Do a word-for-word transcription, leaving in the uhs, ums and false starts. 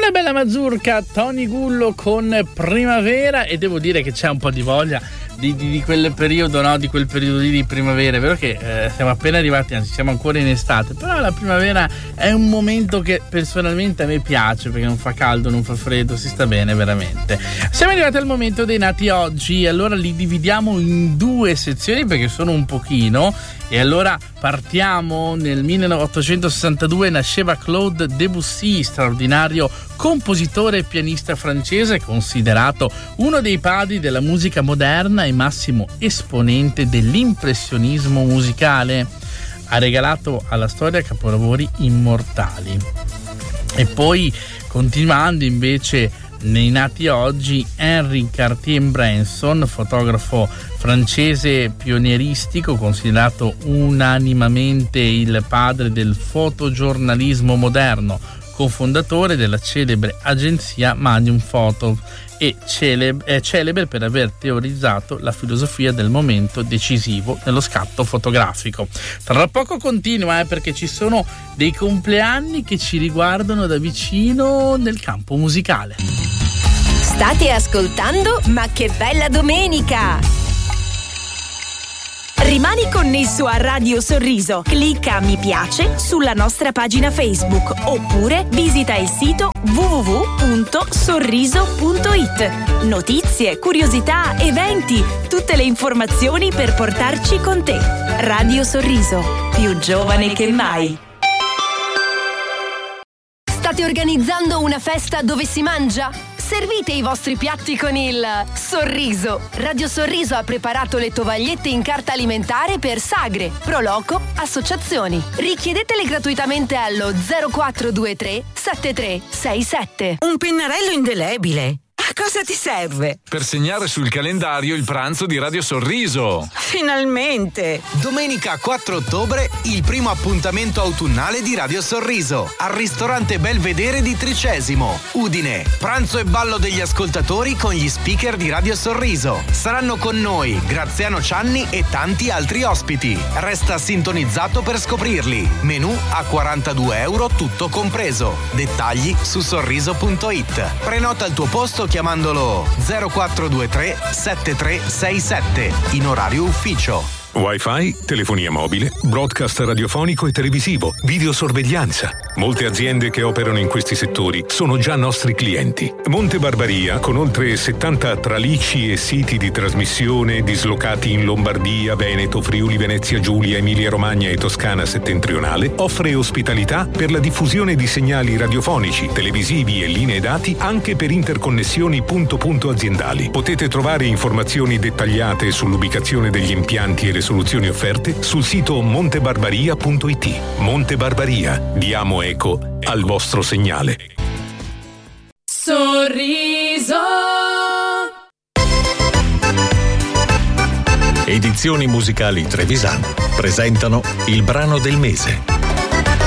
Una bella mazurka, Tony Gullo con Primavera, e devo dire che c'è un po' di voglia di, di, di quel periodo, no? Di quel periodo lì di primavera. È vero che eh, siamo appena arrivati, anzi siamo ancora in estate, però la primavera è un momento che personalmente a me piace, perché non fa caldo, non fa freddo, si sta bene veramente. Siamo arrivati al momento dei nati oggi, allora li dividiamo in due sezioni perché sono un pochino, e allora partiamo. Nel milleottocentosessantadue nasceva Claude Debussy, straordinario compositore e pianista francese, considerato uno dei padri della musica moderna e massimo esponente dell'impressionismo musicale. Ha regalato alla storia capolavori immortali. E poi, continuando invece nei nati oggi, Henri Cartier-Bresson, fotografo francese pionieristico, considerato unanimamente il padre del fotogiornalismo moderno, cofondatore della celebre agenzia Medium Photo e celebre, è celebre per aver teorizzato la filosofia del momento decisivo nello scatto fotografico. Tra poco continua, eh, perché ci sono dei compleanni che ci riguardano da vicino nel campo musicale. State ascoltando Ma che bella domenica! Rimani connesso a Radio Sorriso. Clicca mi piace sulla nostra pagina Facebook oppure visita il sito w w w punto sorriso punto i t. Notizie, curiosità, eventi, tutte le informazioni per portarci con te. Radio Sorriso, più giovane che mai. State organizzando una festa dove si mangia? Servite i vostri piatti con il sorriso. Radio Sorriso ha preparato le tovagliette in carta alimentare per sagre, proloco, associazioni. Richiedetele gratuitamente allo zero quattro due tre sette tre sei sette. Un pennarello indelebile. A cosa ti serve? Per segnare sul calendario il pranzo di Radio Sorriso. Finalmente! Domenica quattro ottobre, il primo appuntamento autunnale di Radio Sorriso al ristorante Belvedere di Tricesimo, Udine. Pranzo e ballo degli ascoltatori con gli speaker di Radio Sorriso. Saranno con noi Graziano Cianni e tanti altri ospiti. Resta sintonizzato per scoprirli. Menù a quarantadue euro tutto compreso. Dettagli su sorriso punto i t. Prenota il tuo posto chiamandolo zero quattro due tre sette tre sei sette in orario ufficio. Wi-Fi, telefonia mobile, broadcast radiofonico e televisivo, videosorveglianza. Molte aziende che operano in questi settori sono già nostri clienti. Monte Barbaria, con oltre settanta tralicci e siti di trasmissione dislocati in Lombardia, Veneto, Friuli, Venezia Giulia, Emilia Romagna e Toscana settentrionale, offre ospitalità per la diffusione di segnali radiofonici, televisivi e linee dati anche per interconnessioni punto-punto aziendali. Potete trovare informazioni dettagliate sull'ubicazione degli impianti e le soluzioni offerte sul sito montebarbaria punto i t. Monte Barbaria, diamo eco al vostro segnale. Sorriso. Edizioni musicali Trevisan presentano il brano del mese.